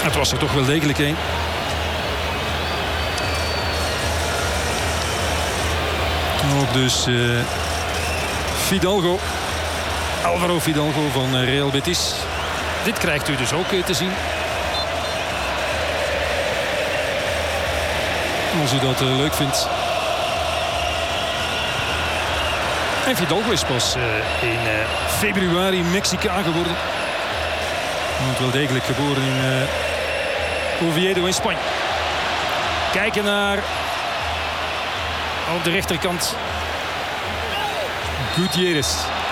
Het was er toch wel degelijk een. Ook dus Fidalgo. Alvaro Fidalgo van Real Betis. Dit krijgt u dus ook te zien. Als u dat leuk vindt. En Fidalgo is pas in februari Mexicaan geworden. Want wel degelijk geboren in Oviedo in Spanje. Kijken naar op de rechterkant Gutierrez.